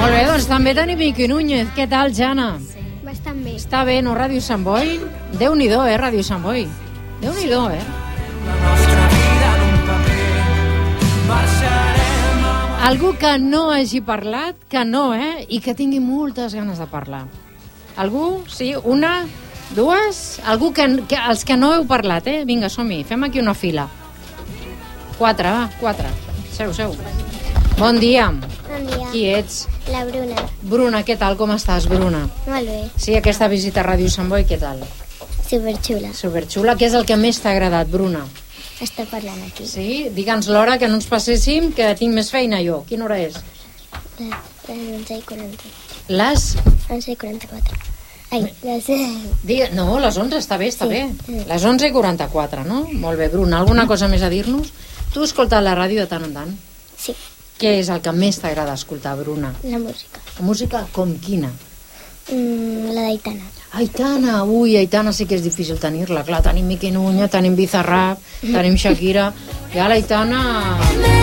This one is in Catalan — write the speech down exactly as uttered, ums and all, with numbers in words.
Molt bé, doncs també tenim Miqui Núñez. Què tal, Jana? Bastant bé. Està bé, no, Ràdio Sant Boi? Déu-n'hi-do, eh, Ràdio Sant Boi? Déu-n'hi-do, eh? Algú que no hagi parlat, que no, eh? I que tingui moltes ganes de parlar. Algú? Sí? Una? Dues? Algú que, que... Els que no heu parlat, eh? Vinga, som-hi. Fem aquí una fila. Quatre, va, quatre. Seu, seu. Bon dia. Bon dia. Qui ets? La Bruna. Bruna, què tal? Com estàs, Bruna? Molt bé. Sí, aquesta visita a Ràdio Sant Boi, què tal? Superxula. Superxula. Què és el que més t'ha agradat, Bruna? Està parlant aquí. Sí? Digue'ns l'hora, que no ens passéssim, que tinc més feina jo. Quina hora és? Les onze i quaranta. Les... onze i quaranta-quatre. Ai, les... Digue... No, les onze, està bé, està Sí. bé. Les onze i quaranta-quatre, no? Molt bé, Bruna. Alguna cosa més a dir-nos? Tu escoltes la ràdio de tant en tant? Sí, Què és el que més t'agrada escoltar, Bruna? la música. La música com quina? Mm, la d'Aitana. Aitana, ui, Aitana sí que és difícil tenir-la. Clar, tenim Miqui Núñez, tenim Bizarrap, tenim Shakira. Ja l'Aitana...